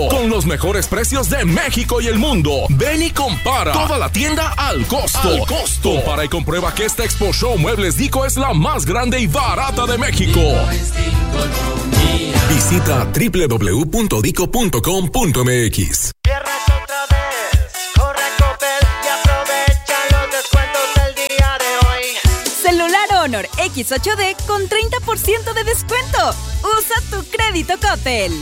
Con los mejores precios de México y el mundo. Ven y compara. Toda la tienda al costo. Compara y comprueba que esta Expo Show Muebles Dico es la más grande y barata de México. Visita www.dico.com.mx. Honor X8D con 30% de descuento. Usa tu crédito Coppel.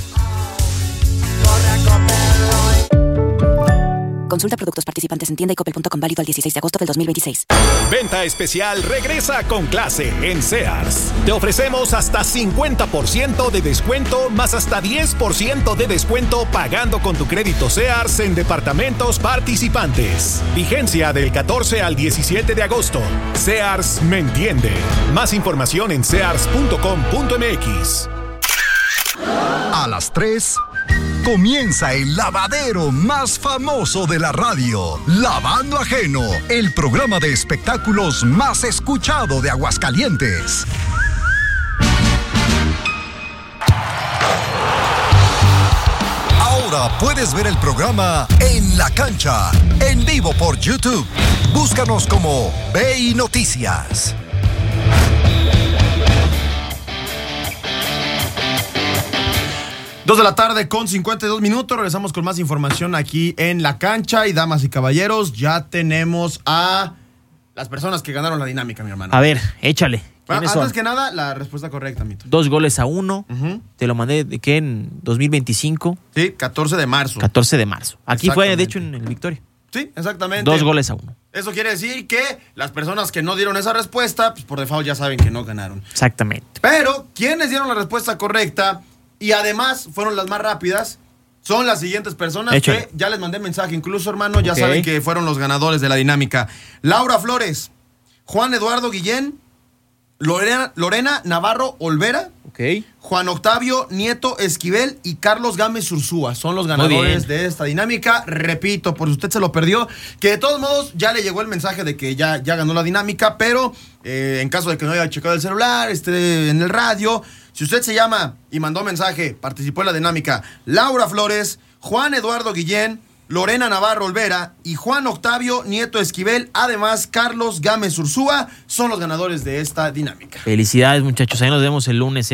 Consulta productos participantes en tienda y coppel.com, válido al 16 de agosto del 2026. Venta especial regresa con clase en Sears. Te ofrecemos hasta 50% de descuento más hasta 10% de descuento pagando con tu crédito Sears en departamentos participantes. Vigencia del 14 al 17 de agosto. Sears me entiende. Más información en sears.com.mx. A las 3 comienza el lavadero más famoso de la radio, Lavando Ajeno, el programa de espectáculos más escuchado de Aguascalientes. Ahora puedes ver el programa En la Cancha, en vivo por YouTube. Búscanos como BI Noticias. 2 de la tarde con 52 minutos. Regresamos con más información aquí en La Cancha. Y damas y caballeros, ya tenemos a las personas que ganaron la dinámica, mi hermano. A ver, échale. Bueno, antes que nada, la respuesta correcta, Mito. 2-1. Te lo mandé, ¿de qué? ¿En 2025? Sí, 14 de marzo. 14 de marzo. Aquí fue, de hecho, en el Victoria. Sí, exactamente. 2-1. Eso quiere decir que las personas que no dieron esa respuesta, pues por default ya saben que no ganaron. Exactamente. Pero, quienes dieron la respuesta correcta y además fueron las más rápidas, son las siguientes personas. Échale. Que ya les mandé mensaje, incluso, hermano, ya saben que fueron los ganadores de la dinámica. Laura Flores, Juan Eduardo Guillén, Lorena Navarro Olvera, Juan Octavio Nieto Esquivel y Carlos Gámez Ursúa son los ganadores de esta dinámica. Repito, por si usted se lo perdió, que de todos modos ya le llegó el mensaje de que ya ganó la dinámica, pero en caso de que no haya checado el celular, esté en el radio, si usted se llama y mandó mensaje, participó en la dinámica, Laura Flores, Juan Eduardo Guillén, Lorena Navarro Olvera y Juan Octavio Nieto Esquivel, además Carlos Gámez Ursúa, son los ganadores de esta dinámica. Felicidades, muchachos, ahí nos vemos el lunes,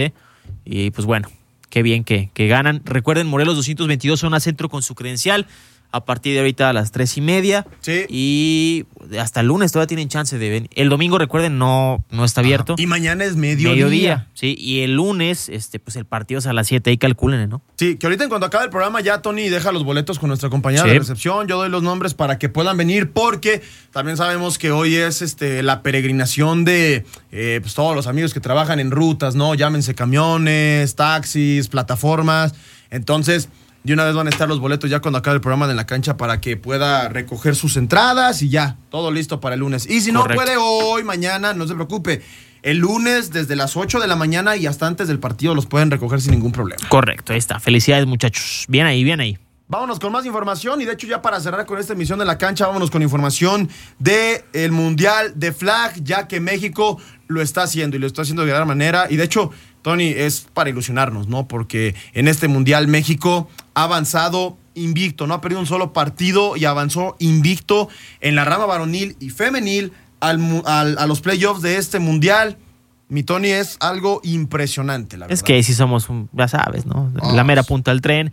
y pues bueno, qué bien que ganan. Recuerden, Morelos 222 zona centro con su credencial a partir de ahorita a las 3:30. Sí. Y hasta el lunes todavía tienen chance de venir. El domingo, recuerden, no está abierto. Y mañana es mediodía. Sí, y el lunes, pues el partido es a las 7, ahí calculen, ¿no? Sí, que ahorita en cuanto acabe el programa ya Tony deja los boletos con nuestra compañera de recepción. Yo doy los nombres para que puedan venir, porque también sabemos que hoy es la peregrinación de pues todos los amigos que trabajan en rutas, ¿no? Llámense camiones, taxis, plataformas. Entonces, de una vez van a estar los boletos ya cuando acabe el programa de La Cancha para que pueda recoger sus entradas y ya, todo listo para el lunes. Y si no puede hoy, mañana, no se preocupe. El lunes desde las 8 de la mañana y hasta antes del partido los pueden recoger sin ningún problema. Correcto, ahí está. Felicidades, muchachos. Bien ahí, bien ahí. Vámonos con más información y de hecho ya para cerrar con esta emisión de La Cancha, vámonos con información del Mundial de Flag, ya que México lo está haciendo y lo está haciendo de gran manera. Y de hecho, Tony, es para ilusionarnos, ¿no? Porque en este Mundial México ha avanzado invicto, no ha perdido un solo partido y avanzó invicto en la rama varonil y femenil a los playoffs de este Mundial. Mi Tony, es algo impresionante, la verdad. Es que sí somos, ya sabes, ¿no? La mera punta del tren.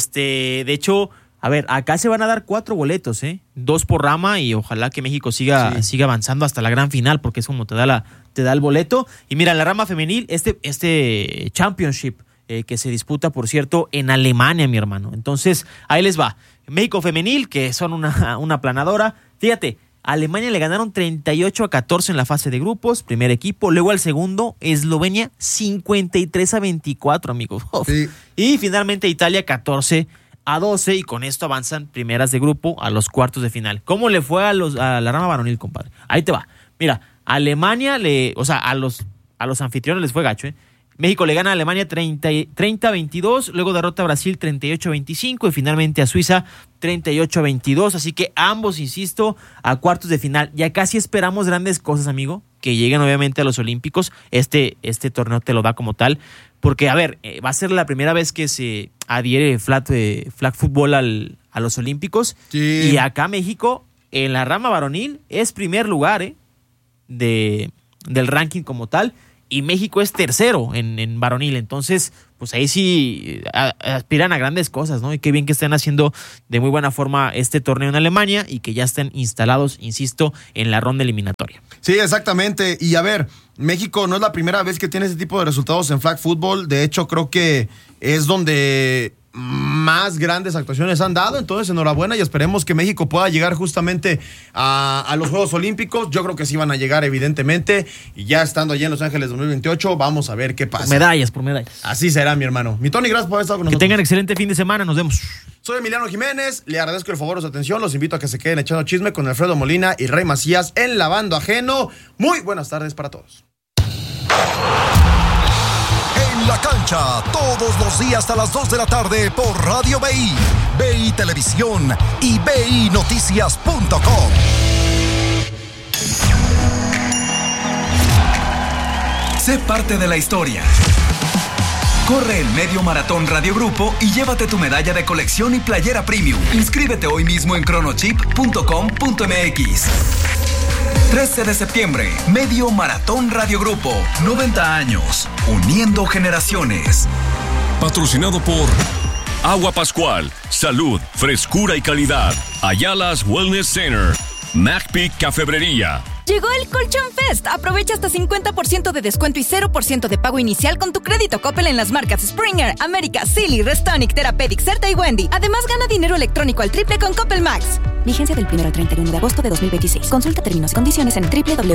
De hecho, a ver, acá se van a dar 4 boletos, 2 por rama y ojalá que México siga avanzando hasta la gran final, porque es como te da el boleto. Y mira, en la rama femenil, este championship que se disputa, por cierto, en Alemania, mi hermano. Entonces, ahí les va. México femenil, que son una aplanadora. Fíjate, a Alemania le ganaron 38-14 en la fase de grupos, primer equipo. Luego al segundo, Eslovenia, 53-24, amigos. Sí. Y finalmente Italia, 14-12, y con esto avanzan primeras de grupo a los cuartos de final. ¿Cómo le fue a la rama varonil, compadre? Ahí te va. Mira, Alemania, a los anfitriones les fue gacho, México le gana a Alemania 30-22, luego derrota a Brasil 38-25 y finalmente a Suiza 38-22. Así que ambos, insisto, a cuartos de final. Ya casi esperamos grandes cosas, amigo, que lleguen obviamente a los Olímpicos. Este torneo te lo da como tal. Porque, a ver, va a ser la primera vez que se adhiere flag football a los Olímpicos. Sí. Y acá México, en la rama varonil, es primer lugar del ranking como tal. Y México es tercero en varonil. Entonces, pues ahí sí aspiran a grandes cosas, ¿no? Y qué bien que estén haciendo de muy buena forma este torneo en Alemania y que ya estén instalados, insisto, en la ronda eliminatoria. Sí, exactamente. Y a ver, México no es la primera vez que tiene ese tipo de resultados en flag football. De hecho, creo que es donde más grandes actuaciones han dado. Entonces, enhorabuena y esperemos que México pueda llegar justamente a los Juegos Olímpicos. Yo creo que sí van a llegar, evidentemente. Y ya estando allá en Los Ángeles 2028, vamos a ver qué pasa. Por medallas. Así será, mi hermano. Mi Tony, gracias por haber estado con nosotros. Que tengan excelente fin de semana. Nos vemos. Soy Emiliano Jiménez. Le agradezco el favor de su atención. Los invito a que se queden echando chisme con Alfredo Molina y Rey Macías en Lavando Ajeno. Muy buenas tardes para todos. En la cancha, todos los días a las 2 de la tarde por Radio BI, BI Televisión y BINoticias.com. Sé parte de la historia. Corre el Medio Maratón Radio Grupo y llévate tu medalla de colección y playera premium. Inscríbete hoy mismo en chronochip.com.mx. 13 de septiembre, Medio Maratón Radio Grupo. 90 años, uniendo generaciones. Patrocinado por Agua Pascual, salud, frescura y calidad. Ayala's Wellness Center, MacPic Cafebrería. Llegó el Colchón Fest. Aprovecha hasta 50% de descuento y 0% de pago inicial con tu crédito Coppel en las marcas Springer, América, Silly, Restonic, Therapeutic, Certa y Wendy. Además, gana dinero electrónico al triple con Coppel Max. Vigencia del 1 al 31 de agosto de 2026. Consulta términos y condiciones en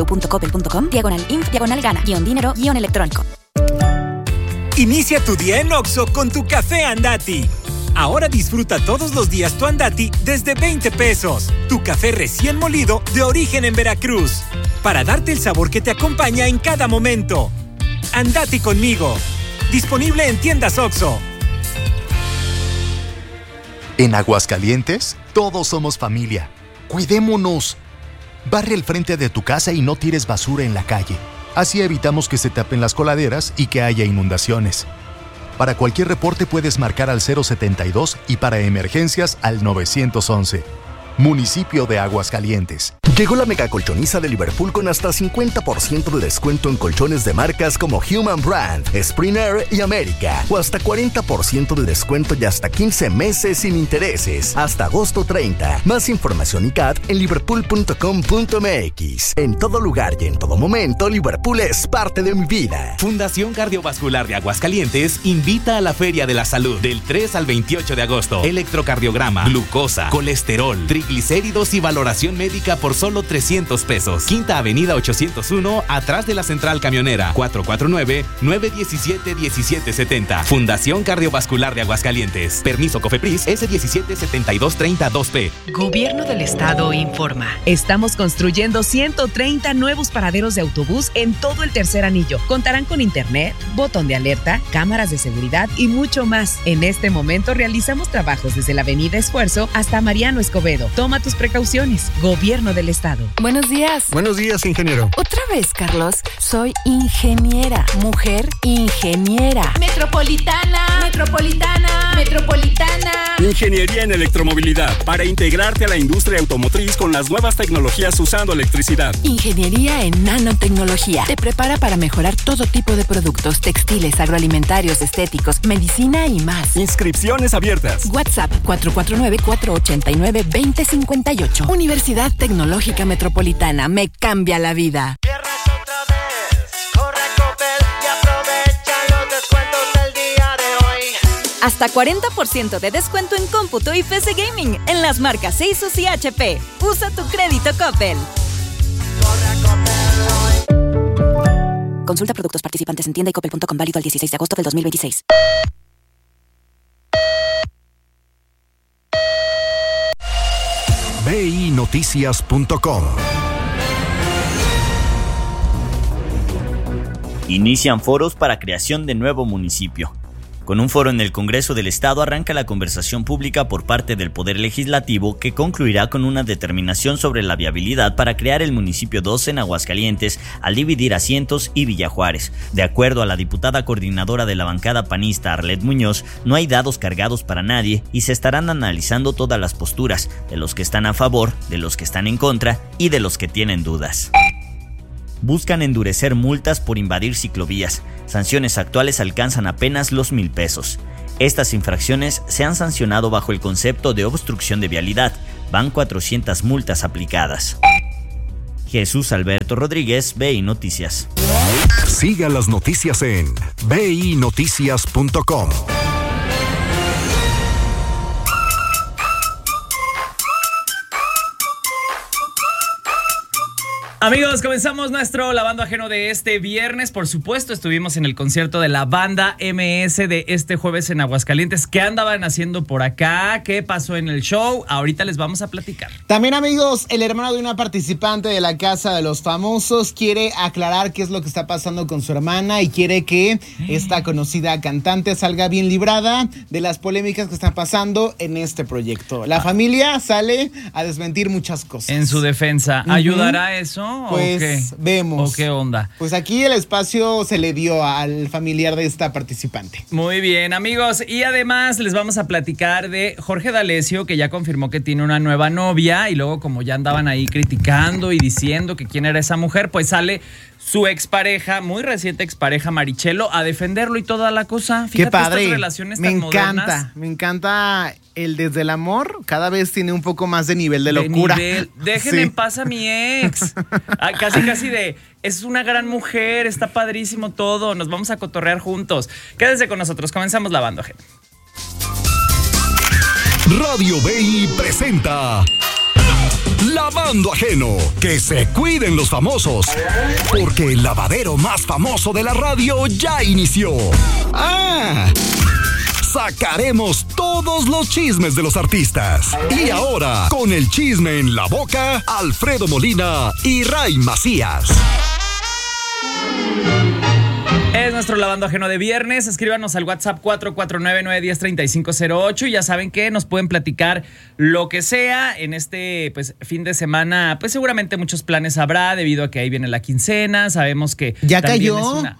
www.coppel.com/info-gana-dinero-electrónico. Inicia tu día en Oxxo con tu café Andati. Ahora disfruta todos los días tu Andati desde 20 pesos. Tu café recién molido de origen en Veracruz. Para darte el sabor que te acompaña en cada momento. Andati conmigo. Disponible en tiendas Oxxo. En Aguascalientes, todos somos familia. Cuidémonos. Barre el frente de tu casa y no tires basura en la calle. Así evitamos que se tapen las coladeras y que haya inundaciones. Para cualquier reporte puedes marcar al 072 y para emergencias al 911. Municipio de Aguascalientes. Llegó la mega colchoniza de Liverpool con hasta 50% de descuento en colchones de marcas como Human Brand, Springer y América. O hasta 40% de descuento y hasta 15 meses sin intereses. Hasta agosto 30. Más información y CAT en liverpool.com.mx. En todo lugar y en todo momento, Liverpool es parte de mi vida. Fundación Cardiovascular de Aguascalientes invita a la Feria de la Salud del 3 al 28 de agosto. Electrocardiograma, glucosa, colesterol, triglicéridos y valoración médica por solo 300 pesos. Quinta Avenida 801, atrás de la Central Camionera. 449-917-1770. Fundación Cardiovascular de Aguascalientes. Permiso COFEPRIS S177230-2P. Gobierno del Estado informa. Estamos construyendo 130 nuevos paraderos de autobús en todo el tercer anillo. Contarán con internet, botón de alerta, cámaras de seguridad y mucho más. En este momento realizamos trabajos desde la Avenida Esfuerzo hasta Mariano Escobedo. Toma tus precauciones. Gobierno del Estado. Buenos días. Buenos días, ingeniero. Otra vez, Carlos. Soy ingeniera. Mujer ingeniera. Metropolitana. Metropolitana. Metropolitana. Ingeniería en electromovilidad para integrarte a la industria automotriz con las nuevas tecnologías usando electricidad. Ingeniería en nanotecnología. Te prepara para mejorar todo tipo de productos textiles, agroalimentarios, estéticos, medicina y más. Inscripciones abiertas. WhatsApp 449-489-2058. Universidad Tecnológica Metropolitana. Me cambia la vida. Hasta 40% de descuento en cómputo y PC Gaming en las marcas Asus y HP. Usa tu crédito Coppel. Consulta productos participantes en tienda y coppel.com, válido al 16 de agosto del 2026. BINoticias.com. Inician foros para creación de nuevo municipio. Con un foro en el Congreso del Estado arranca la conversación pública por parte del Poder Legislativo que concluirá con una determinación sobre la viabilidad para crear el municipio 2 en Aguascalientes al dividir Asientos y Villa Juárez. De acuerdo a la diputada coordinadora de la bancada panista Arlet Muñoz, no hay dados cargados para nadie y se estarán analizando todas las posturas, de los que están a favor, de los que están en contra y de los que tienen dudas. Buscan endurecer multas por invadir ciclovías. Sanciones actuales alcanzan apenas los 1,000 pesos. Estas infracciones se han sancionado bajo el concepto de obstrucción de vialidad. Van 400 multas aplicadas. Jesús Alberto Rodríguez, BI Noticias. Siga las noticias en binoticias.com. Amigos, comenzamos nuestro Lavando Ajeno de este viernes. Por supuesto, estuvimos en el concierto de la banda MS de este jueves en Aguascalientes. ¿Qué andaban haciendo por acá? ¿Qué pasó en el show? Ahorita les vamos a platicar. También, amigos, el hermano de una participante de la Casa de los Famosos quiere aclarar qué es lo que está pasando con su hermana y quiere que esta conocida cantante salga bien librada de las polémicas que están pasando en este proyecto. La familia sale a desmentir muchas cosas. En su defensa, ¿ayudará eso? Pues ¿o qué? Vemos. ¿O qué onda? Pues aquí el espacio se le dio al familiar de esta participante. Muy bien, amigos. Y además les vamos a platicar de Jorge D'Alessio, que ya confirmó que tiene una nueva novia. Y luego, como ya andaban ahí criticando y diciendo que quién era esa mujer, pues sale su expareja, muy reciente expareja Marichelo, a defenderlo y toda la cosa. Fíjate, qué padre. Estas relaciones tan modernas. Me encanta el desde el amor. Cada vez tiene un poco más de nivel de locura. Déjenme en paz a mi ex. Casi de, es una gran mujer, está padrísimo todo, nos vamos a cotorrear juntos. Quédense con nosotros, comenzamos Lavando Ajeno. Radio BI presenta Lavando Ajeno. Que se cuiden los famosos, porque el lavadero más famoso de la radio ya inició. Sacaremos todos los chismes de los artistas. Y ahora, con el chisme en la boca, Alfredo Molina y Ray Macías. Es nuestro Lavando Ajeno de viernes. Escríbanos al WhatsApp 449-910-3508 y ya saben que nos pueden platicar lo que sea en este fin de semana. Pues seguramente muchos planes habrá debido a que ahí viene la quincena. Sabemos que ya cayó.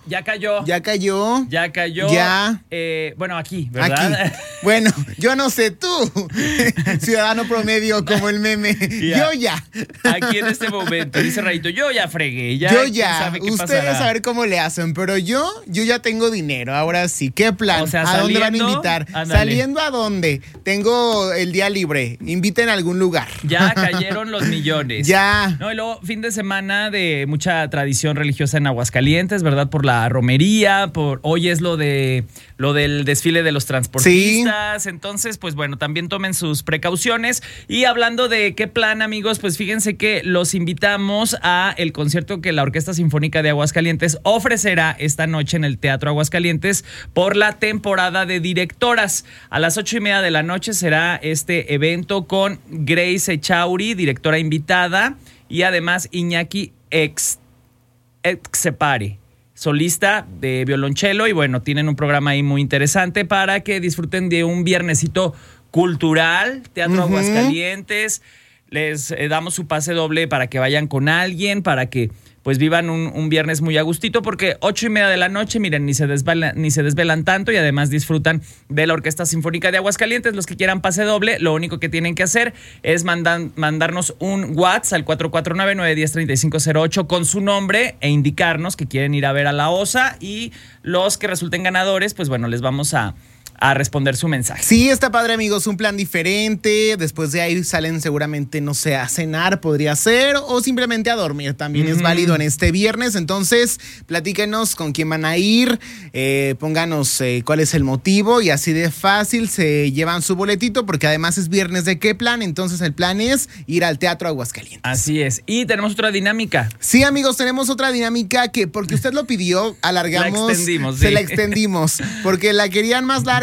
Bueno, aquí, ¿verdad? Aquí. Bueno, yo no sé tú, ciudadano promedio como el meme. Yo ya. Aquí en este momento, dice Rayito, yo ya fregué. Yo ya. Ustedes a ver cómo le hacen, pero yo ya tengo dinero, ahora sí. ¿Qué plan? O sea, ¿A dónde van a invitar? Ándale. ¿Saliendo a dónde? Tengo el día libre. Inviten a algún lugar. Ya cayeron los millones. Ya. No, y luego fin de semana de mucha tradición religiosa en Aguascalientes, ¿verdad? Por la romería, hoy es lo del desfile de los transportistas. Sí. Entonces, pues bueno, también tomen sus precauciones. Y hablando de qué plan, amigos, pues fíjense que los invitamos a el concierto que la Orquesta Sinfónica de Aguascalientes ofrecerá esta noche en el Teatro Aguascalientes por la temporada de directoras. A las 8:30 de la noche será este evento con Grace Echauri, directora invitada, y además Iñaki Exepare, solista de violonchelo. Y bueno, tienen un programa ahí muy interesante para que disfruten de un viernesito cultural, Teatro Aguascalientes. Les damos su pase doble para que vayan con alguien, para que pues vivan un viernes muy a gustito, porque 8:30 de la noche, miren, ni se desvelan tanto y además disfrutan de la Orquesta Sinfónica de Aguascalientes. Los que quieran pase doble, lo único que tienen que hacer es mandarnos un WhatsApp al 449-910-3508 con su nombre e indicarnos que quieren ir a ver a la OSA, y los que resulten ganadores, pues bueno, les vamos a responder su mensaje. Sí, está padre, amigos, un plan diferente. Después de ahí salen seguramente, no sé, a cenar, podría ser, o simplemente a dormir. También es válido en este viernes. Entonces, platíquenos con quién van a ir, pónganos cuál es el motivo, y así de fácil se llevan su boletito, porque además es viernes de qué plan. Entonces el plan es ir al Teatro Aguascalientes. Así es. Y tenemos otra dinámica. Sí, amigos, tenemos otra dinámica que, porque usted lo pidió, alargamos. La extendimos, se la extendimos, porque la querían más larga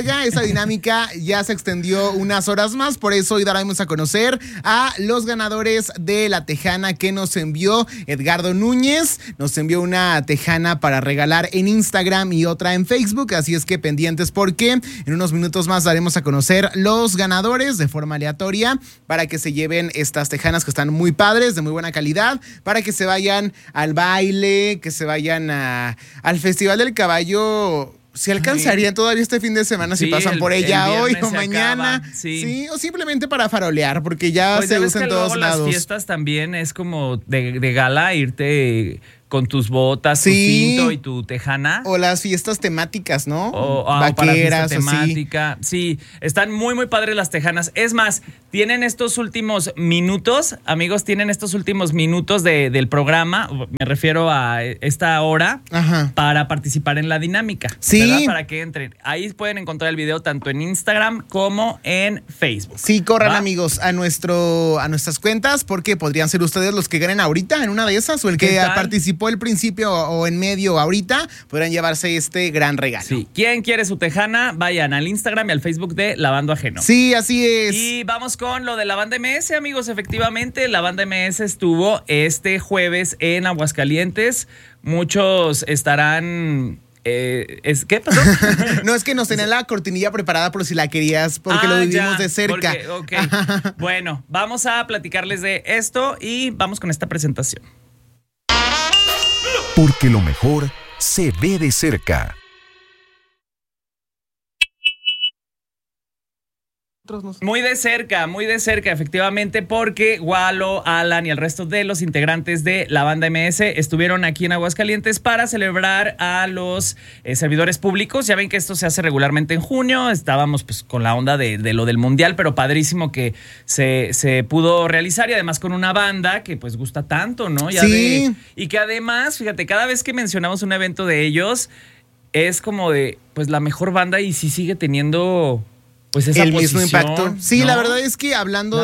larga. Esa dinámica ya se extendió unas horas más, por eso hoy daremos a conocer a los ganadores de la tejana que nos envió Edgardo Núñez. Nos envió una tejana para regalar en Instagram y otra en Facebook, así es que pendientes porque en unos minutos más daremos a conocer los ganadores de forma aleatoria para que se lleven estas tejanas que están muy padres, de muy buena calidad, para que se vayan al baile, que se vayan al Festival del Caballo. Si alcanzarían todavía este fin de semana, si pasan por ella hoy o mañana. Sí, o simplemente para farolear, porque ya pues se usa en todos lados. Las fiestas también es como de gala irte con tus botas, tu cinto y tu tejana. O las fiestas temáticas, ¿no? O para fiesta temática. Sí, están muy, muy padres las tejanas. Es más, tienen estos últimos minutos, amigos, del programa, me refiero a esta hora, para participar en la dinámica. Sí. ¿Verdad? Para que entren. Ahí pueden encontrar el video tanto en Instagram como en Facebook. Sí, corran, amigos, a nuestras cuentas, porque podrían ser ustedes los que ganen ahorita en una de esas, o el que participó al principio o en medio ahorita, podrán llevarse este gran regalo. Sí. ¿Quién quiere su tejana? Vayan al Instagram y al Facebook de Lavando Ajeno. Sí, así es. Y vamos con lo de la banda MS, amigos. Efectivamente, la banda MS estuvo este jueves en Aguascalientes. Muchos estarán... ¿Qué pasó? No, es que nos tenía la cortinilla preparada por si la querías, porque lo vivimos de cerca. Okay. Bueno, vamos a platicarles de esto y vamos con esta presentación. Porque lo mejor se ve de cerca. Muy de cerca, efectivamente, porque Walo, Alan y el resto de los integrantes de la banda MS estuvieron aquí en Aguascalientes para celebrar a los servidores públicos. Ya ven que esto se hace regularmente en junio. Estábamos pues con la onda de lo del mundial, pero padrísimo que se pudo realizar, y además con una banda que pues gusta tanto, ¿no? Y que además, fíjate, cada vez que mencionamos un evento de ellos es como de pues la mejor banda, y sí sigue teniendo... pues esa el posición, mismo impacto. Sí, ¿no? La verdad es que hablando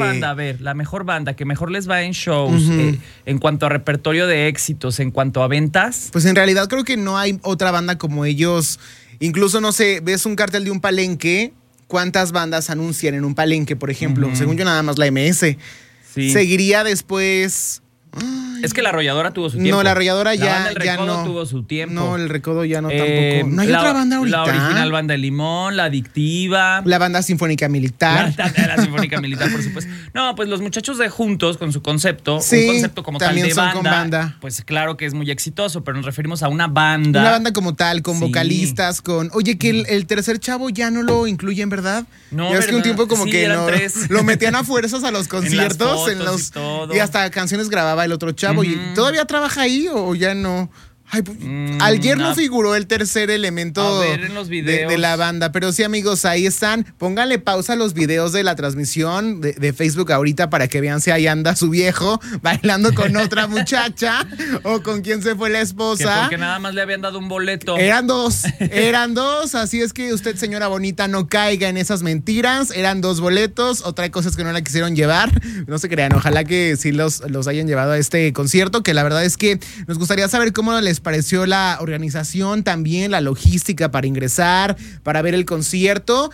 la mejor banda que mejor les va en shows, en cuanto a repertorio de éxitos, en cuanto a ventas. Pues en realidad creo que no hay otra banda como ellos. Incluso, no sé, ves un cartel de un palenque, ¿cuántas bandas anuncian en un palenque, por ejemplo? Según yo, nada más la MS. Sí. Seguiría después... Es que la Arrolladora tuvo su tiempo. No, la Arrolladora ya no tuvo su tiempo. No, el Recodo ya no tampoco. No hay otra banda ahorita. La original Banda de Limón, la Adictiva. La Banda Sinfónica Militar. La Sinfónica Militar, por supuesto. No, pues los muchachos de Juntos, con su concepto, un concepto como tal de banda, con banda, pues claro que es muy exitoso, pero nos referimos a una banda. Una banda como tal, con vocalistas, con... Oye, que el tercer chavo ya no lo incluyen, ¿verdad? No, ya es que un tiempo como que no, tres. Lo metían a fuerzas a los conciertos, y hasta canciones grababa el otro chavo. ¿Y todavía trabaja ahí o ya no? Ay, pues, ayer no figuró el tercer elemento en los videos de la banda, pero sí, amigos, ahí están. Pónganle pausa a los videos de la transmisión de Facebook ahorita para que vean si ahí anda su viejo bailando con otra muchacha o con quien se fue la esposa. Que porque nada más le habían dado un boleto. Eran dos, así es que usted, señora bonita, no caiga en esas mentiras. Eran 2 boletos, otra cosa es que no la quisieron llevar. No se crean, ojalá que sí los hayan llevado a este concierto, que la verdad es que nos gustaría saber cómo les pareció la organización, también la logística para ingresar, para ver el concierto.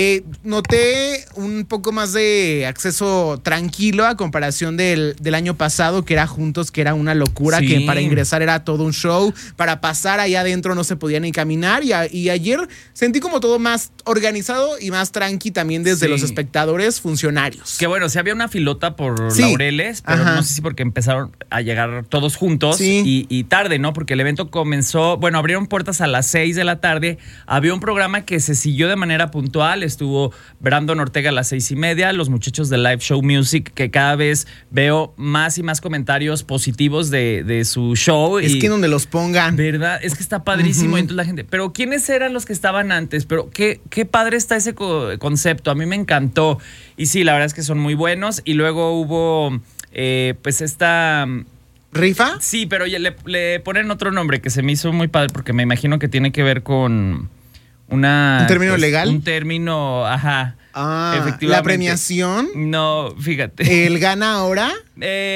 Noté un poco más de acceso tranquilo a comparación del año pasado, que era Juntos, que era una locura, que para ingresar era todo un show, para pasar allá adentro no se podía ni caminar, y ayer sentí como todo más organizado y más tranqui también desde los espectadores funcionarios. Que bueno, sí había una filota por Laureles, pero no sé si porque empezaron a llegar todos juntos y tarde, ¿no? Porque el evento comenzó, bueno, abrieron puertas a las 6 de la tarde, había un programa que se siguió de manera puntual, estuvo Brandon Ortega a las 6:30, los muchachos de Live Show Music, que cada vez veo más y más comentarios positivos de su show. Es que donde los pongan. ¿Verdad? Es que está padrísimo, y entonces la gente, pero ¿quiénes eran los que estaban antes? Pero qué padre está ese concepto, a mí me encantó, y sí, la verdad es que son muy buenos, y luego hubo pues esta... ¿Rifa? Sí, pero le ponen otro nombre que se me hizo muy padre, porque me imagino que tiene que ver con ¿Un término legal? Un término, ajá. Efectivamente. ¿La premiación? No, fíjate. ¿El gana ahora?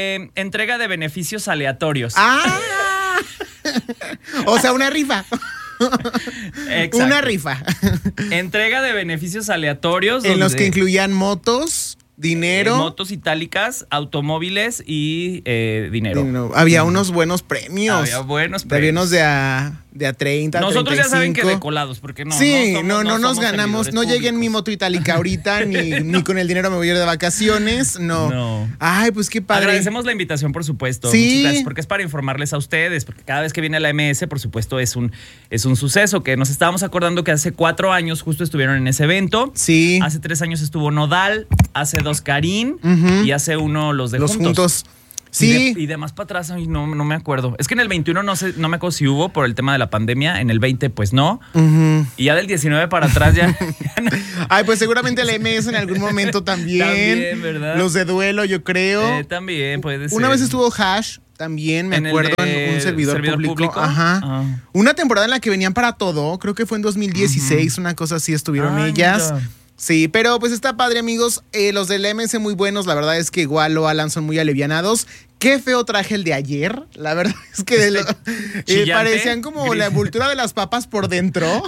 Entrega de beneficios aleatorios. O sea, una rifa. Exacto. Una rifa. Entrega de beneficios aleatorios. En los que incluían motos, dinero. Motos itálicas, automóviles y dinero. Había unos buenos premios. Había buenos premios. Había unos de a 30, Nosotros 35. ya saben que de colados, porque no. Sí, no nos ganamos. No llegué en mi moto itálica ahorita, ni con el dinero me voy a ir de vacaciones. No. Ay, pues qué padre. Agradecemos la invitación, por supuesto. Sí. Muchas gracias, porque es para informarles a ustedes, porque cada vez que viene la MS, por supuesto, es un suceso, que nos estábamos acordando que hace 4 años justo estuvieron en ese evento. Sí. Hace 3 años estuvo Nodal, hace 2 Karim, y hace 1 los de Juntos. Sí. Y de más para atrás, ay, no me acuerdo. Es que en el 21 no me acuerdo si hubo por el tema de la pandemia. En el 20, pues no. Y ya del 19 para atrás ya no. Ay, pues seguramente la MS en algún momento también. También, ¿verdad? Los de duelo, yo creo. También puede ser. Una vez estuvo Hash. También me acuerdo en un servidor público. Ajá. Una temporada en la que venían para todo. Creo que fue en 2016. Una cosa así estuvieron ellas. Mira. Sí, pero pues está padre, amigos. Los del MS muy buenos. La verdad es que Walo, Alan son muy alivianados. Qué feo traje el de ayer. La verdad es que parecían como la envoltura de las papas por dentro.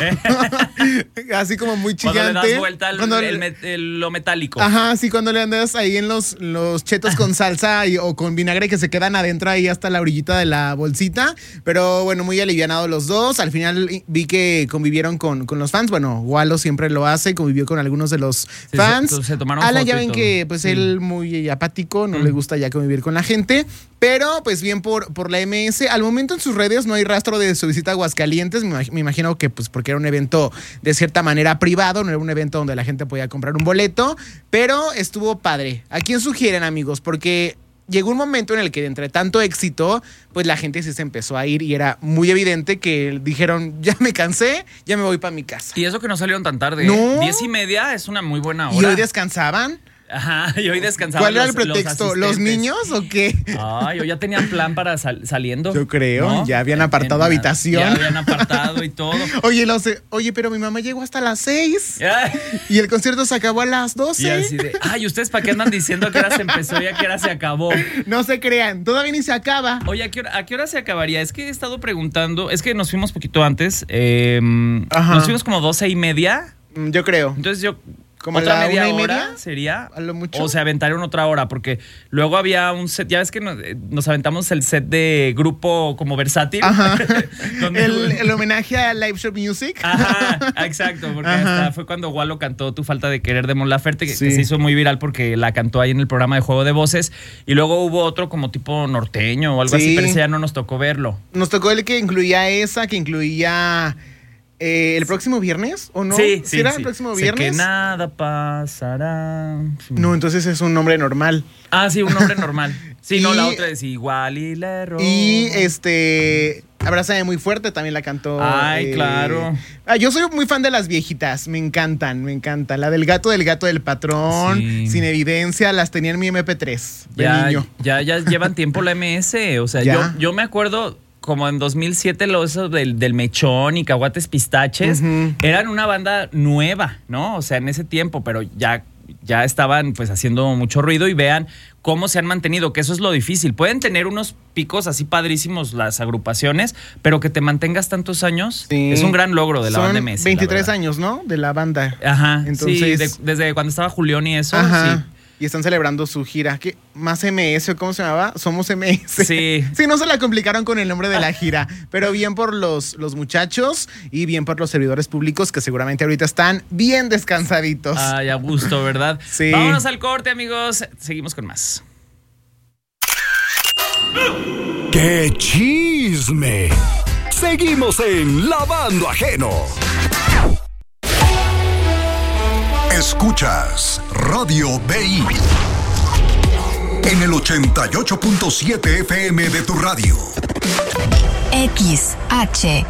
Así como muy chillante. Cuando le das vuelta lo metálico. Ajá, sí, cuando le andas ahí en los chetos con salsa o con vinagre que se quedan adentro ahí hasta la orillita de la bolsita. Pero bueno, muy alivianados los dos. Al final vi que convivieron con los fans. Bueno, Walo siempre lo hace, convivió con algunos de los fans. Se tomaron Alan ya ven que pues él muy apático, no le gusta ya convivir con la gente. Pero pues bien por la MS. Al momento en sus redes no hay rastro de su visita a Aguascalientes. Me imagino que pues porque era un evento de cierta manera privado, no era un evento donde la gente podía comprar un boleto, pero estuvo padre. ¿A quién sugieren, amigos? Porque llegó un momento en el que entre tanto éxito, pues la gente sí se empezó a ir y era muy evidente que dijeron, ya me cansé, ya me voy para mi casa. Y eso que no salieron tan tarde. No. 10:30 es una muy buena hora. ¿Y hoy descansaban? Ajá, y hoy descansaban. ¿Cuál era el pretexto? ¿Los niños o qué? Ay, yo ya tenían plan para saliendo. Yo creo, ¿no? Ya habían apartado habitación. Ya habían apartado y todo. Oye, pero mi mamá llegó hasta las 6. Y el concierto se acabó a las 12. Y así de, ¿y ustedes para qué andan diciendo a qué hora se empezó y a qué hora se acabó? No se crean, todavía ni se acaba. Oye, ¿a qué hora se acabaría? Es que he estado preguntando, es que nos fuimos poquito antes. Nos fuimos como 12:30. Yo creo. Entonces como otra la media 1:30 hora sería, a lo mucho. O se aventaron otra hora, porque luego había un set, ya ves que nos aventamos el set de grupo como versátil. Ajá. el homenaje a Live Show Music. Ajá, exacto, porque hasta fue cuando Walo cantó Tu Falta de Querer de Mon Laferte, que se hizo muy viral porque la cantó ahí en el programa de Juego de Voces, y luego hubo otro como tipo norteño o algo así, pero ese ya no nos tocó verlo. Nos tocó el que incluía que incluía... ¿el próximo viernes o no? Sí. ¿Sí era el próximo viernes? Sé que nada pasará. No, entonces es un nombre normal. Ah, sí, un nombre normal. Sí, no, la otra es Igual y le erró. Y Abrázame Muy Fuerte también la cantó. Ay, claro. Yo soy muy fan de las viejitas, me encantan. La del gato del patrón, Sin Evidencia, las tenía en mi MP3 de niño. Ya llevan tiempo la MS, o sea, yo me acuerdo... Como en 2007, eso del Mechón y Caguates Pistaches, eran una banda nueva, ¿no? O sea, en ese tiempo, pero ya estaban pues haciendo mucho ruido, y vean cómo se han mantenido, que eso es lo difícil. Pueden tener unos picos así padrísimos las agrupaciones, pero que te mantengas tantos años es un gran logro de la banda MS. 23 años, ¿no? De la banda. Ajá, entonces, sí, desde cuando estaba Julián y eso, sí. Y están celebrando su gira. ¿Qué? ¿Más MS? ¿Cómo se llamaba? Somos MS. Sí. Sí, no se la complicaron con el nombre de la gira. Pero bien por los muchachos y bien por los servidores públicos que seguramente ahorita están bien descansaditos. Ay, a gusto, ¿verdad? Sí. Vámonos al corte, amigos. Seguimos con más. ¡Qué chisme! Seguimos en Lavando Ajeno. Escuchas Radio BI en el 88.7 FM de tu radio. XHBI.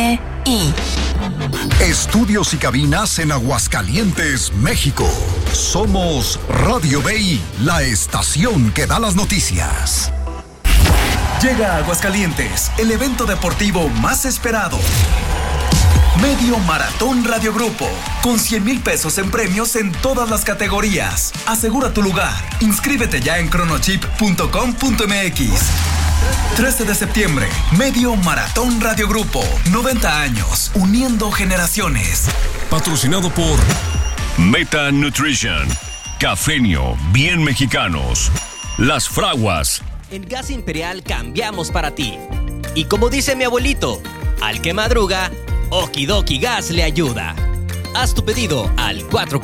Estudios y cabinas en Aguascalientes, México. Somos Radio BI, la estación que da las noticias. Llega a Aguascalientes, el evento deportivo más esperado. Medio Maratón Radio Grupo, con 100,000 pesos en premios en todas las categorías. Asegura tu lugar. Inscríbete ya en cronochip.com.mx. 13 de septiembre, Medio Maratón Radio Grupo. 90 años, uniendo generaciones. Patrocinado por Meta Nutrition, Cafeño, bien mexicanos, Las Fraguas. En Gas Imperial cambiamos para ti. Y como dice mi abuelito, al que madruga, Okidoki Gas le ayuda. Haz tu pedido al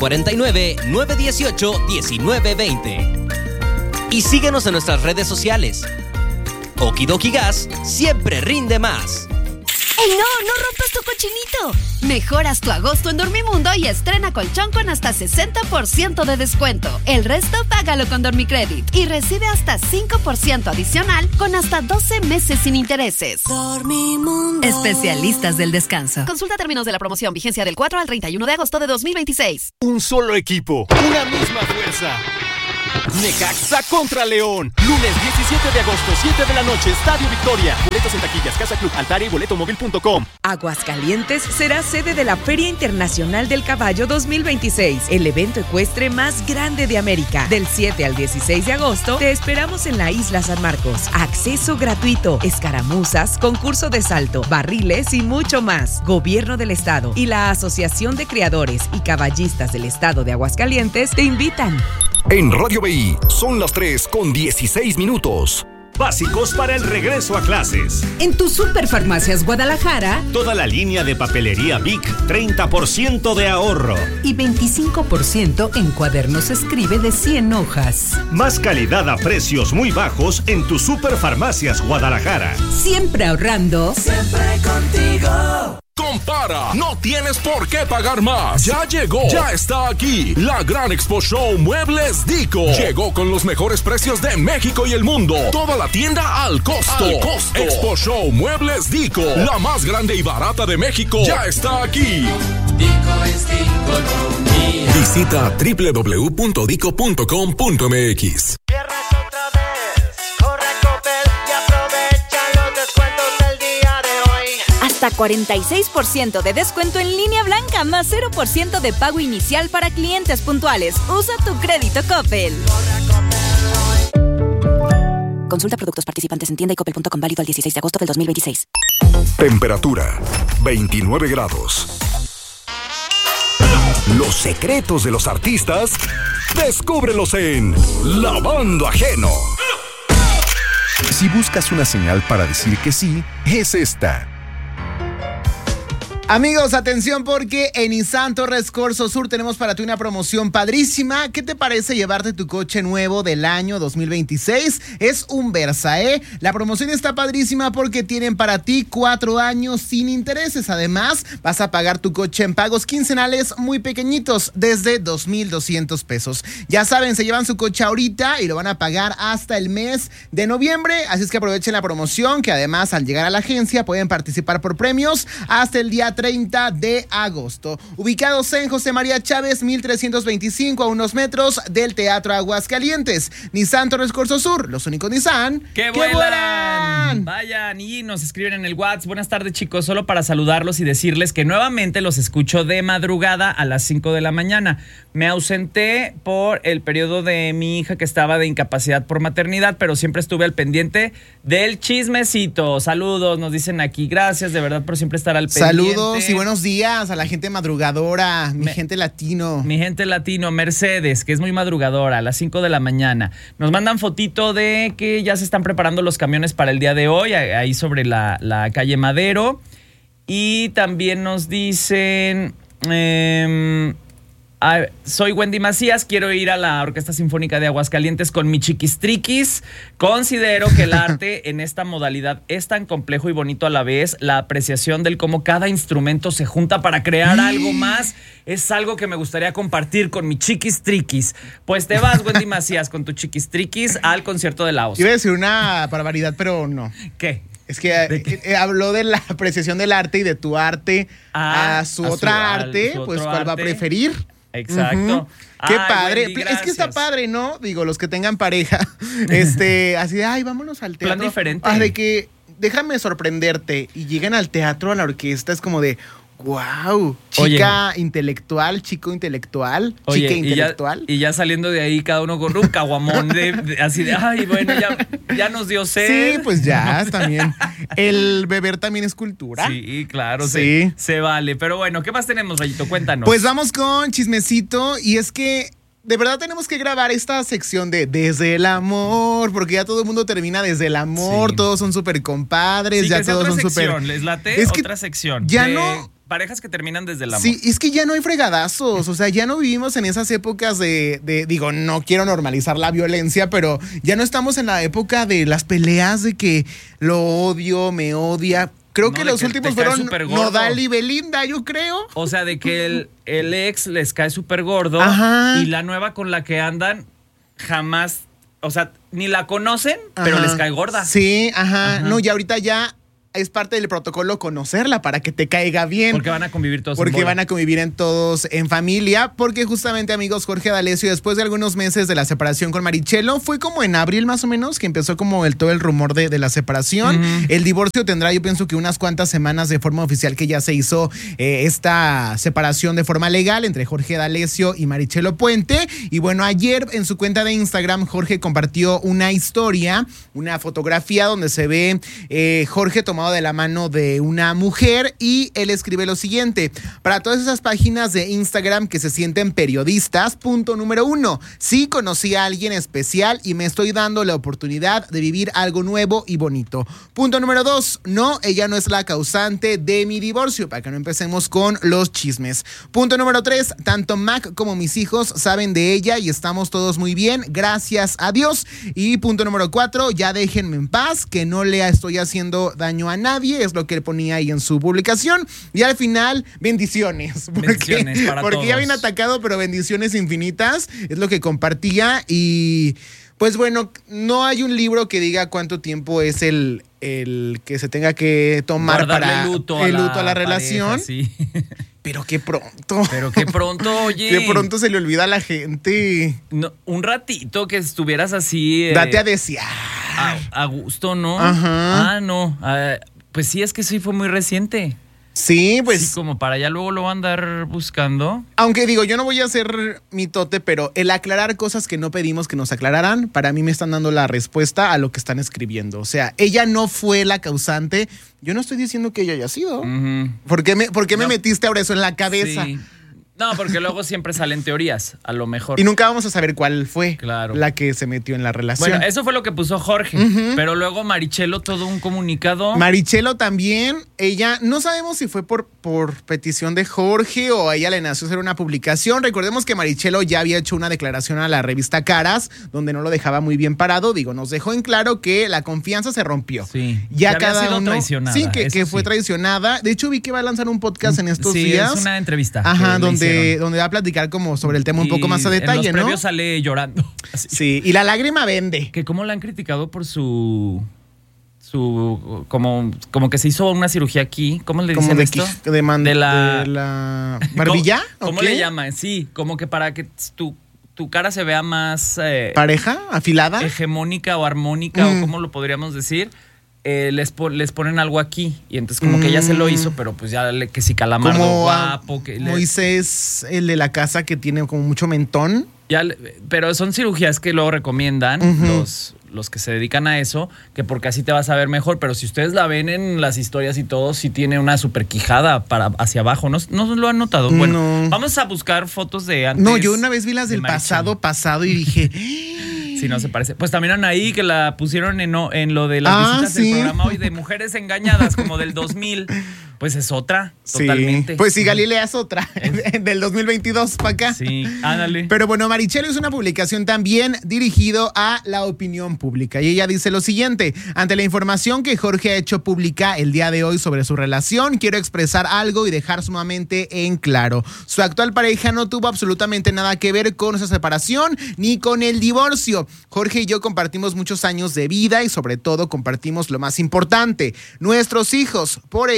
449-918-1920. Y síguenos en nuestras redes sociales. Okidoki Gas siempre rinde más. ¡Ey, no rompas tu cochinito! Mejoras tu agosto en Dormimundo y estrena colchón con hasta 60% de descuento. El resto págalo con Dormicredit y recibe hasta 5% adicional con hasta 12 meses sin intereses. Dormimundo. Especialistas del descanso. Consulta términos de la promoción. Vigencia del 4 al 31 de agosto de 2026. Un solo equipo, una misma fuerza. Necaxa contra León. Lunes 17 de agosto, 7 de la noche, Estadio Victoria. Boletos en taquillas, Casa Club, Altaria y boletomóvil.com. Aguascalientes será sede de la Feria Internacional del Caballo 2026, el evento ecuestre más grande de América. Del 7 al 16 de agosto, te esperamos en la Isla San Marcos. Acceso gratuito, escaramuzas, concurso de salto, barriles y mucho más. Gobierno del Estado y la Asociación de Criadores y Caballistas del Estado de Aguascalientes te invitan. En Radio BI son las 3:16. Básicos para el regreso a clases. En tu Superfarmacias Guadalajara, toda la línea de papelería Bic, 30% de ahorro. Y 25% en cuadernos Escribe de 100 hojas. Más calidad a precios muy bajos en tu Superfarmacias Guadalajara. Siempre ahorrando. Siempre contigo. Compara, no tienes por qué pagar más. Ya llegó, ya está aquí. La gran Expo Show Muebles Dico. Llegó con los mejores precios de México y el mundo. Toda la tienda al costo. Expo Show Muebles Dico. La más grande y barata de México. Ya está aquí. Dico es Diconomía. Visita www.dico.com.mx. Hasta 46% de descuento en línea blanca, más 0% de pago inicial para clientes puntuales. Usa tu crédito Coppel. Consulta productos participantes en tienda y coppel.com, válido al 16 de agosto del 2026. Temperatura, 29 grados. Los secretos de los artistas, descúbrelos en Lavando Ajeno. Si buscas una señal para decir que sí, es esta. Amigos, atención porque en Nissan Torres Corso Sur tenemos para ti una promoción padrísima. ¿Qué te parece llevarte tu coche nuevo del año 2026? Es un Versa, ¿eh? La promoción está padrísima porque tienen para ti 4 años sin intereses. Además, vas a pagar tu coche en pagos quincenales muy pequeñitos, desde 2,200 pesos. Ya saben, se llevan su coche ahorita y lo van a pagar hasta el mes de noviembre. Así es que aprovechen la promoción, que además al llegar a la agencia pueden participar por premios hasta el día 30 de agosto. Ubicados en José María Chávez, 1325, a unos metros del Teatro Aguascalientes. Nissan Torres Corso Sur, los únicos Nissan ¡que vuelan! Vayan y nos escriben en el WhatsApp. Buenas tardes, chicos, solo para saludarlos y decirles que nuevamente los escucho de madrugada a las 5 de la mañana. Me ausenté por el periodo de mi hija que estaba de incapacidad por maternidad, pero siempre estuve al pendiente del chismecito. Saludos, nos dicen aquí. Gracias de verdad por siempre estar al pendiente. Saludos y buenos días a la gente madrugadora, mi gente latino. Mi gente latino, Mercedes, que es muy madrugadora, a las 5 de la mañana. Nos mandan fotito de que ya se están preparando los camiones para el día de hoy, ahí sobre la calle Madero. Y también nos dicen... soy Wendy Macías, quiero ir a la Orquesta Sinfónica de Aguascalientes con mi chiquistriquis. Considero que el arte en esta modalidad es tan complejo y bonito a la vez. La apreciación del cómo cada instrumento se junta para crear algo más es algo que me gustaría compartir con mi chiquistriquis. Pues te vas, Wendy Macías, con tu chiquistriquis al concierto de la OSA. Iba a decir una barbaridad, pero no. ¿Qué? Es que habló de la apreciación del arte y de tu arte a su otra arte, pues ¿cuál va a preferir? Exacto. Qué padre. Wendy, es que está padre, ¿no? Digo, los que tengan pareja, así de, ay, vámonos al teatro. Plan diferente. De que déjame sorprenderte y lleguen al teatro, a la orquesta, es como de, Wow, chica intelectual, chico intelectual, chica intelectual. Y ya saliendo de ahí cada uno con un caguamón así de, ay, bueno, ya nos dio sed. Sí, pues ya, también. El beber también es cultura. Sí, claro, sí. Se vale. Pero bueno, ¿qué más tenemos, Rayito? Cuéntanos. Pues vamos con chismecito y es que de verdad tenemos que grabar esta sección de Desde el Amor, porque ya todo el mundo termina desde el amor, sí. Todos son súper compadres, sí, ya todos son súper... ¿Les late? Es otra sección. Ya no... Parejas que terminan desde el amor. Sí, es que ya no hay fregadazos, o sea, ya no vivimos en esas épocas digo, no quiero normalizar la violencia, pero ya no estamos en la época de las peleas de que lo odio, me odia. Creo que los últimos fueron Nodal y Belinda, yo creo. O sea, de que el ex les cae súper gordo. Ajá. Y la nueva con la que andan jamás, o sea, ni la conocen, pero les cae gorda. Sí, ajá. No, y ahorita ya es parte del protocolo conocerla para que te caiga bien. Porque van a convivir todos Porque van a convivir todos en familia. Porque justamente, amigos, Jorge D'Alessio, después de algunos meses de la separación con Marichelo, fue como en abril más o menos que empezó como todo el rumor de la separación. El divorcio tendrá, yo pienso que unas cuantas semanas de forma oficial que ya se hizo esta separación de forma legal entre Jorge D'Alessio y Marichelo Puente. Y bueno, ayer en su cuenta de Instagram, Jorge compartió una historia, una fotografía donde se ve Jorge tomado de la mano de una mujer y él escribe lo siguiente: para todas esas páginas de Instagram que se sienten periodistas, punto número 1, sí conocí a alguien especial y me estoy dando la oportunidad de vivir algo nuevo y bonito. Punto número 2, no, ella no es la causante de mi divorcio, para que no empecemos con los chismes. Punto número 3, tanto Mac como mis hijos saben de ella y estamos todos muy bien, gracias a Dios. Y punto número 4, ya déjenme en paz, que no le estoy haciendo daño a nadie, es lo que él ponía ahí en su publicación. Y al final, bendiciones. Bendiciones para porque todos. Ya bien atacado, pero bendiciones infinitas, es lo que compartía. Y pues bueno, no hay un libro que diga cuánto tiempo es el que se tenga que tomar para el luto a la relación. Pareja, sí. Pero qué pronto. Oye. Qué pronto se le olvida a la gente. No, un ratito que estuvieras así. Date a desear. A gusto, ¿no? Ajá. No. Pues sí, es que sí fue muy reciente. Sí, pues. Sí, como para allá luego lo va a andar buscando. Aunque digo, yo no voy a hacer mitote, pero el aclarar cosas que no pedimos que nos aclararan, para mí me están dando la respuesta a lo que están escribiendo. O sea, ella no fue la causante. Yo no estoy diciendo que ella haya sido. ¿Por qué me metiste ahora eso en la cabeza? Sí. No, porque luego siempre salen teorías, a lo mejor. Y nunca vamos a saber cuál fue la que se metió en la relación. Bueno, eso fue lo que puso Jorge, pero luego Marichelo, todo un comunicado. Marichelo también, ella, no sabemos si fue por petición de Jorge o a ella le nació hacer una publicación. Recordemos que Marichelo ya había hecho una declaración a la revista Caras, donde no lo dejaba muy bien parado. Digo, nos dejó en claro que la confianza se rompió. Sí. Ya cada había sido uno. Traicionada, sí, que fue traicionada. De hecho, vi que va a lanzar un podcast en estos días. Sí, es una entrevista. Ajá, donde va a platicar como sobre el tema un poco más a detalle, en los ¿no? previos sale llorando. Así. Sí, y la lágrima vende. Que cómo la han criticado por su como que se hizo una cirugía aquí. ¿Cómo le dicen esto? De la barbilla. ¿Cómo le llaman? Sí, como que para que tu cara se vea más pareja, afilada, hegemónica o armónica, o cómo lo podríamos decir. Les ponen algo aquí y entonces como que ella se lo hizo, pero pues ya que si Calamardo como guapo. Moisés, el de la casa que tiene como mucho mentón. Pero son cirugías que luego recomiendan los que se dedican a eso, que porque así te vas a ver mejor, pero si ustedes la ven en las historias y todo, sí tiene una super quijada hacia abajo, ¿no lo han notado? Bueno, vamos a buscar fotos de antes. No, yo una vez vi las del pasado y dije... Sí, no se parece. Pues también ahí que la pusieron en lo de las visitas del programa hoy de mujeres engañadas, como del 2000. Pues es otra, totalmente. Pues sí, Galilea es otra, del 2022 para acá. Sí, ándale. Pero bueno, Marichelo es una publicación también dirigido a la opinión pública. Y ella dice lo siguiente: ante la información que Jorge ha hecho pública el día de hoy sobre su relación, quiero expresar algo y dejar sumamente en claro. Su actual pareja no tuvo absolutamente nada que ver con esa separación ni con el divorcio. Jorge y yo compartimos muchos años de vida y sobre todo compartimos lo más importante, nuestros hijos. Por ello, siempre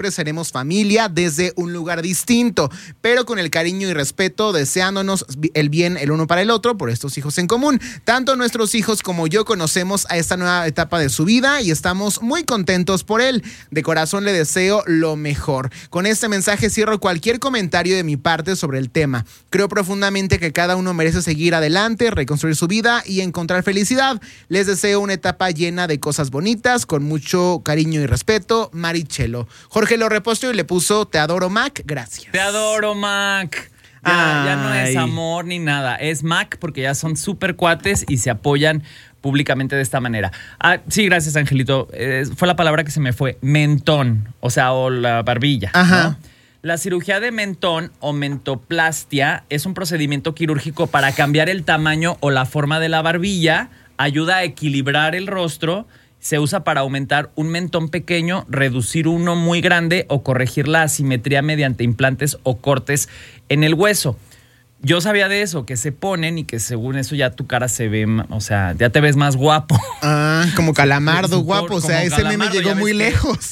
siempre seremos familia desde un lugar distinto, pero con el cariño y respeto, deseándonos el bien el uno para el otro por estos hijos en común. Tanto nuestros hijos como yo conocemos a esta nueva etapa de su vida y estamos muy contentos por él. De corazón le deseo lo mejor. Con este mensaje cierro cualquier comentario de mi parte sobre el tema. Creo profundamente que cada uno merece seguir adelante, reconstruir su vida y encontrar felicidad. Les deseo una etapa llena de cosas bonitas, con mucho cariño y respeto. Marichelo. Jorge lo reposteó y le puso: te adoro, Mac, gracias. Te adoro, Mac. Ya no es amor ni nada, es Mac, porque ya son súper cuates y se apoyan públicamente de esta manera. Sí, gracias, Angelito. Fue la palabra que se me fue. Mentón, o la barbilla. Ajá. ¿No? La cirugía de mentón o mentoplastia es un procedimiento quirúrgico para cambiar el tamaño o la forma de la barbilla, ayuda a equilibrar el rostro, se usa para aumentar un mentón pequeño, reducir uno muy grande o corregir la asimetría mediante implantes o cortes en el hueso. Yo sabía de eso, que se ponen y que según eso ya tu cara se ve, ya te ves más guapo. Como Calamardo, guapo. Ese meme llegó muy lejos.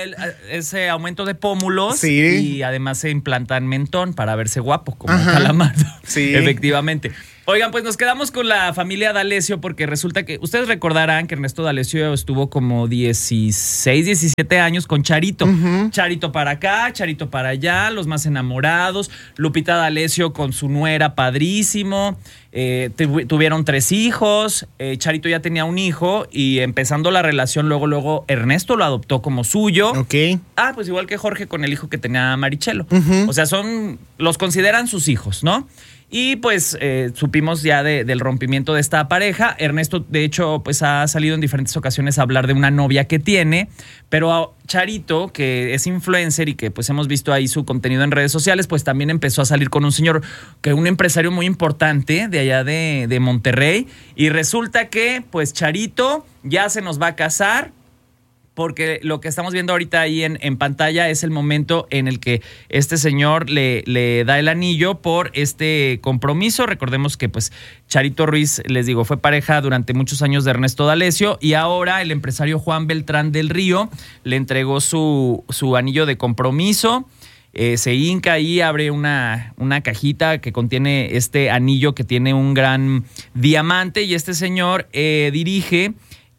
Ese aumento de pómulos, sí. Y además se implantan mentón para verse guapo, como Calamardo. Sí. Efectivamente. Oigan, pues nos quedamos con la familia D'Alessio porque resulta que ustedes recordarán que Ernesto D'Alessio estuvo como 16, 17 años con Charito. Charito para acá, Charito para allá, los más enamorados. Lupita D'Alessio con su nuera, padrísimo. Tuvieron 3 hijos. Charito ya tenía un hijo y empezando la relación, luego Ernesto lo adoptó como suyo. Ok. Pues igual que Jorge con el hijo que tenía Marichelo. O sea, los consideran sus hijos, ¿no? Y pues supimos ya del rompimiento de esta pareja. Ernesto, de hecho, pues ha salido en diferentes ocasiones a hablar de una novia que tiene, pero Charito, que es influencer y que pues hemos visto ahí su contenido en redes sociales, pues también empezó a salir con un señor, un empresario muy importante de allá de Monterrey, y resulta que pues Charito ya se nos va a casar. Porque lo que estamos viendo ahorita ahí en pantalla es el momento en el que este señor le da el anillo por este compromiso. Recordemos que pues Charito Ruiz, les digo, fue pareja durante muchos años de Ernesto D'Alessio y ahora el empresario Juan Beltrán del Río le entregó su anillo de compromiso. Se hinca ahí, abre una cajita que contiene este anillo que tiene un gran diamante y este señor dirige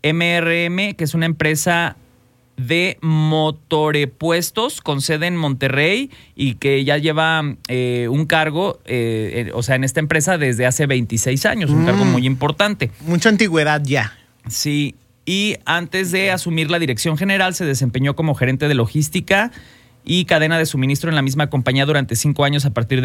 MRM, que es una empresa de motorepuestos con sede en Monterrey y que ya lleva un cargo, en esta empresa desde hace 26 años, un cargo muy importante. Mucha antigüedad ya. Sí, y antes de asumir la dirección general se desempeñó como gerente de logística y cadena de suministro en la misma compañía durante 5 años a partir de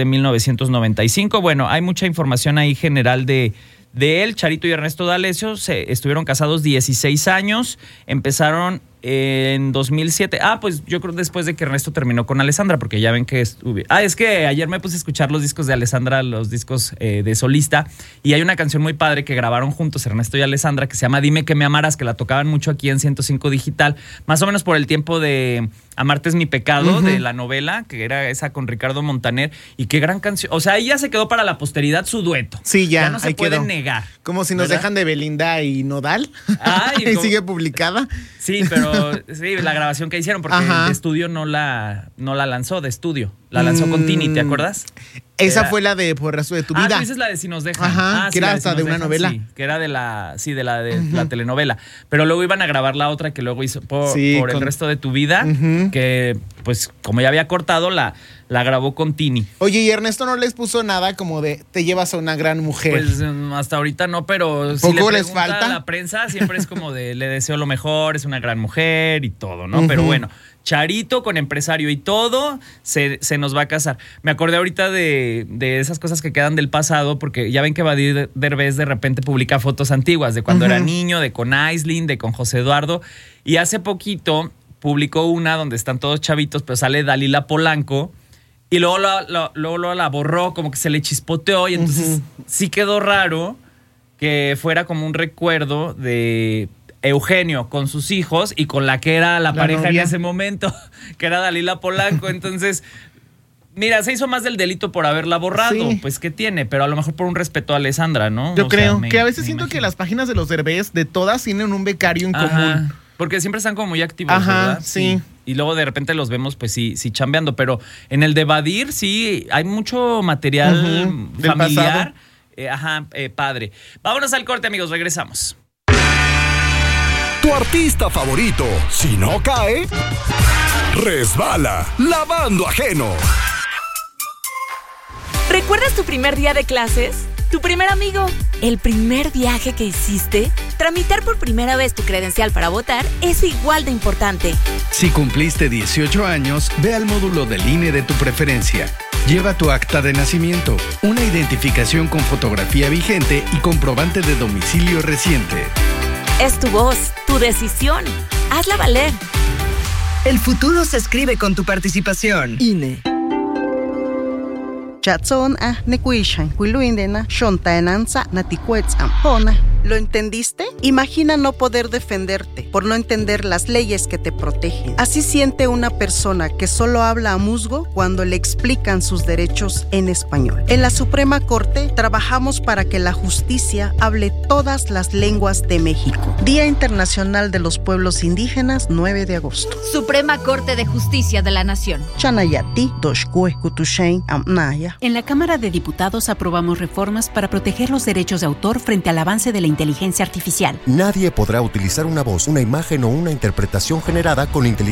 1995. Bueno, hay mucha información ahí general de él. Charito y Ernesto D'Alessio estuvieron casados 16 años, empezaron en 2007. Pues yo creo después de que Ernesto terminó con Alessandra, porque ya ven que es que ayer me puse a escuchar los discos de Alessandra, los discos de solista, y hay una canción muy padre que grabaron juntos Ernesto y Alessandra que se llama Dime que me amarás, que la tocaban mucho aquí en 105 Digital, más o menos por el tiempo de Amarte es mi pecado, de la novela, que era esa con Ricardo Montaner, y qué gran canción. O sea, ahí ya se quedó para la posteridad su dueto. Sí, ya no se puede negar. Como si nos dejan de Belinda y Nodal. Y sigue publicada. Sí, pero sí, la grabación que hicieron, porque de estudio no la lanzó de estudio. La lanzó con Tini, ¿te acuerdas? Esa fue la de Por el resto de tu vida. Esa es la de Si nos dejan. Que era hasta de una novela. Sí, que era de la telenovela. Pero luego iban a grabar la otra que luego hizo por el resto de tu vida, que pues como ya había cortado, la grabó con Tini. Oye, ¿y Ernesto no les puso nada como de te llevas a una gran mujer? Pues hasta ahorita no, pero si le pregunta a la prensa, siempre es como de le deseo lo mejor, es una gran mujer y todo, ¿no? Pero bueno, Charito con empresario y todo, se nos va a casar. Me acordé ahorita de esas cosas que quedan del pasado, porque ya ven que Badir Derbez de repente publica fotos antiguas de cuando era niño, de con Aislinn, de con José Eduardo, y hace poquito publicó una donde están todos chavitos, pero sale Dalila Polanco, y luego la borró, como que se le chispoteó, y entonces sí quedó raro que fuera como un recuerdo de Eugenio con sus hijos y con la que era la pareja novia en ese momento, que era Dalila Polanco. Entonces, mira, se hizo más del delito por haberla borrado, pues ¿qué tiene? Pero a lo mejor por un respeto a Alessandra, ¿no? Yo creo que a veces siento que las páginas de los Derbez, de todas, tienen un becario en común. Porque siempre están como muy activos, ¿verdad? Sí. y luego de repente los vemos, pues sí chambeando. Pero en el de Badir, sí, hay mucho material familiar. Padre. Vámonos al corte, amigos, regresamos. Tu artista favorito, si no cae, resbala, lavando ajeno. ¿Recuerdas tu primer día de clases? ¿Tu primer amigo? ¿El primer viaje que hiciste? Tramitar por primera vez tu credencial para votar es igual de importante. Si cumpliste 18 años, ve al módulo del INE de tu preferencia. Lleva tu acta de nacimiento, una identificación con fotografía vigente y comprobante de domicilio reciente. Es tu voz, tu decisión. Hazla valer. El futuro se escribe con tu participación. INE. ¿Lo entendiste? Imagina no poder defenderte por no entender las leyes que te protegen. Así siente una persona que solo habla a musgo cuando le explican sus derechos en español. En la Suprema Corte trabajamos para que la justicia hable todas las lenguas de México. Día Internacional de los Pueblos Indígenas, 9 de agosto. Suprema Corte de Justicia de la Nación. Chanayati, Doshkue, Kutushain, Amnaya. En la Cámara de Diputados aprobamos reformas para proteger los derechos de autor frente al avance de la inteligencia artificial. Nadie podrá utilizar una voz, una imagen o una interpretación generada con inteligencia